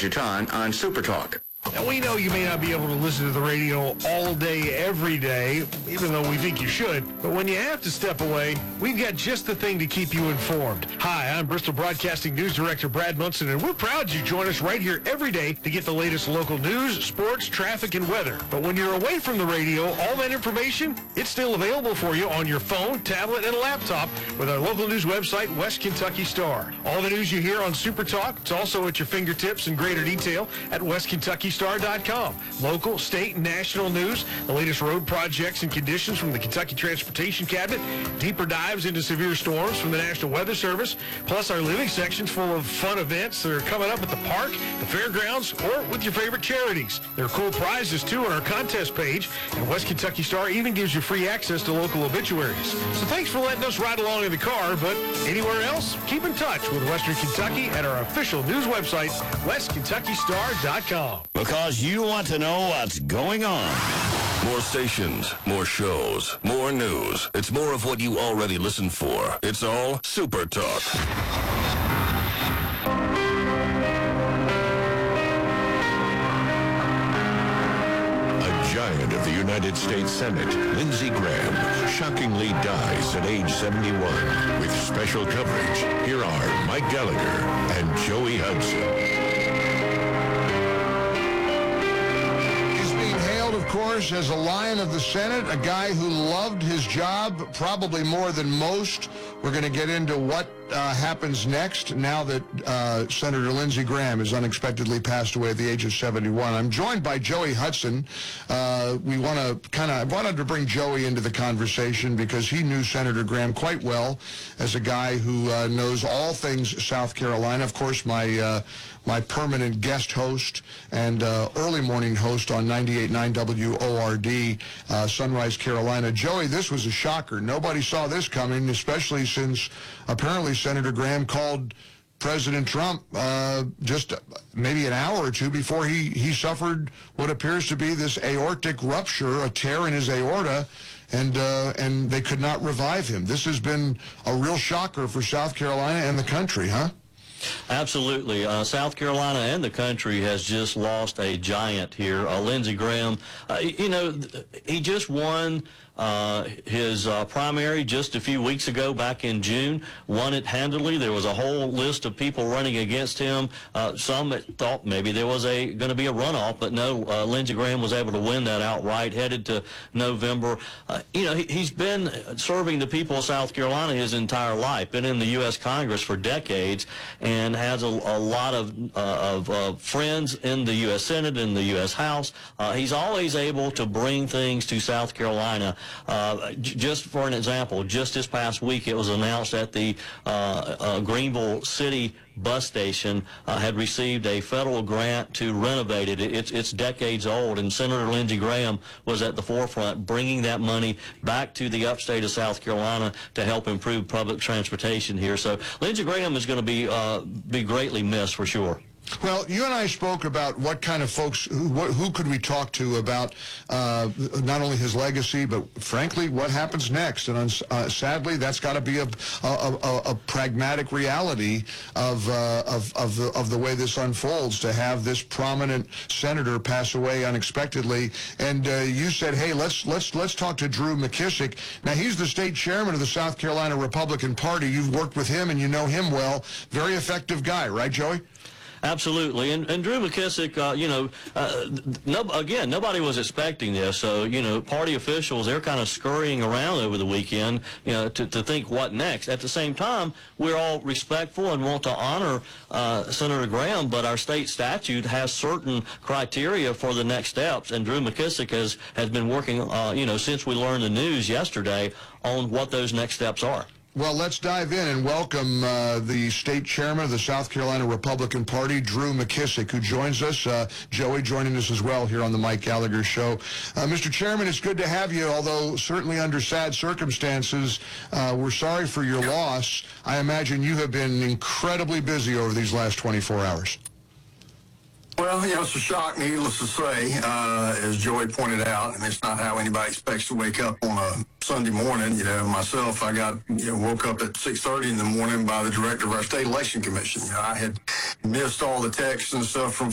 Jutan on Super Talk. Now, we know you may not be able to listen to the radio all day, every day, even though we think you should. But when you have to step away, we've got just the thing to keep you informed. Hi, I'm Bristol Broadcasting News Director Brad Munson, and we're proud you join us right here every day to get the latest local news, sports, traffic, and weather. But when you're away from the radio, all that information, it's still available for you on your phone, tablet, and laptop with our local news website, West Kentucky Star. All the news you hear on Super Talk, it's also at your fingertips in greater detail at westkentuckystar.com. Local, state, and national news, the latest road projects and conditions from the Kentucky Transportation Cabinet, deeper dives into severe storms from the National Weather Service, plus our living sections full of fun events that are coming up at the park, the fairgrounds, or with your favorite charities. There are cool prizes, too, on our contest page, and West Kentucky Star even gives you free access to local obituaries. So thanks for letting us ride along in the car, but anywhere else, keep in touch with Western Kentucky at our official news website, westkentuckystar.com. Because you want to know what's going on. More stations, more shows, more news. It's more of what you already listen for. It's all Super Talk. A giant of the United States Senate, Lindsey Graham, shockingly dies at age 71. With special coverage, here are Mike Gallagher and Joey Hudson. Of course, as a lion of the Senate, a guy who loved his job probably more than most. We're going to get into what happens next now that Senator Lindsey Graham has unexpectedly passed away at the age of 71. I'm joined by Joey Hudson. I wanted to bring Joey into the conversation because he knew Senator Graham quite well as a guy who knows all things South Carolina. Of course, my permanent guest host and early morning host on 98.9 WORD, Sunrise, Carolina. Joey, this was a shocker. Nobody saw this coming, especially since apparently Senator Graham called President Trump just maybe an hour or two before he suffered what appears to be this aortic rupture, a tear in his aorta, and they could not revive him. This has been a real shocker for South Carolina and the country, huh? Absolutely. South Carolina and the country has just lost a giant here. Lindsey Graham, he just won his primary just a few weeks ago back in June, won it handily. There was a whole list of people running against him. Some thought maybe there was going to be a runoff, but no, Lindsey Graham was able to win that outright, headed to November. He's been serving the people of South Carolina his entire life, been in the U.S. Congress for decades, and has a lot of friends in the U.S. Senate, in the U.S. House. He's always able to bring things to South Carolina. Just for an example, just this past week it was announced that the Greenville City bus station had received a federal grant to renovate it. It's decades old, and Senator Lindsey Graham was at the forefront bringing that money back to the upstate of South Carolina to help improve public transportation here. So Lindsey Graham is going to be greatly missed for sure. Well, you and I spoke about what kind of folks, who could we talk to about not only his legacy, but frankly, what happens next. And sadly, that's got to be a pragmatic reality of the way this unfolds, to have this prominent senator pass away unexpectedly. And you said, hey, let's talk to Drew McKissick. Now, he's the state chairman of the South Carolina Republican Party. You've worked with him and you know him well. Very effective guy, right, Joey? Absolutely, and Drew McKissick, again, nobody was expecting this. So, party officials, they're kind of scurrying around over the weekend, to think what next. At the same time, we're all respectful and want to honor Senator Graham, but our state statute has certain criteria for the next steps, and Drew McKissick has been working, since we learned the news yesterday on what those next steps are. Well, let's dive in and welcome the state chairman of the South Carolina Republican Party, Drew McKissick, who joins us. Joey joining us as well here on the Mike Gallagher Show. Mr. Chairman, it's good to have you, although certainly under sad circumstances. We're sorry for your loss. I imagine you have been incredibly busy over these last 24 hours. Well, it's a shock, needless to say, as Joey pointed out, and it's not how anybody expects to wake up on a Sunday morning. Myself, I got, woke up at 6:30 in the morning by the director of our state election commission. I had missed all the texts and stuff from